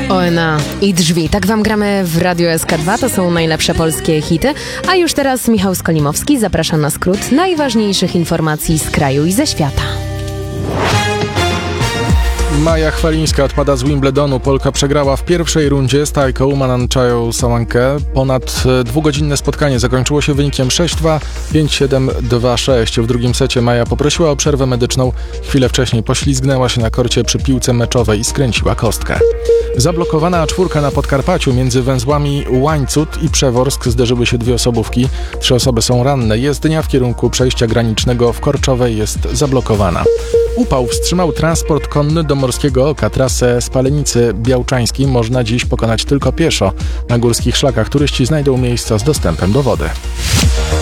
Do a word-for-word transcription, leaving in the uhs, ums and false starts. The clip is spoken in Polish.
O N A i Drzwi. Tak wam gramy w Radiu S K dwa. To są najlepsze polskie hity. A już teraz Michał Skolimowski zaprasza na skrót najważniejszych informacji z kraju i ze świata. Maja Chwalińska odpada z Wimbledonu. Polka przegrała w pierwszej rundzie z Tajką Mananchają Sawankę. Ponad dwugodzinne spotkanie zakończyło się wynikiem sześć dwa, pięć siedem, dwa sześć. W drugim secie Maja poprosiła o przerwę medyczną. Chwilę wcześniej poślizgnęła się na korcie przy piłce meczowej i skręciła kostkę. Zablokowana czwórka na Podkarpaciu. Między węzłami Łańcut i Przeworsk zderzyły się dwie osobówki. Trzy osoby są ranne. Jezdnia w kierunku przejścia granicznego w Korczowej jest zablokowana. Upał wstrzymał transport konny do Morskiego Oka. Trasę Spalenicy Białczańskiej można dziś pokonać tylko pieszo. Na górskich szlakach turyści znajdą miejsca z dostępem do wody.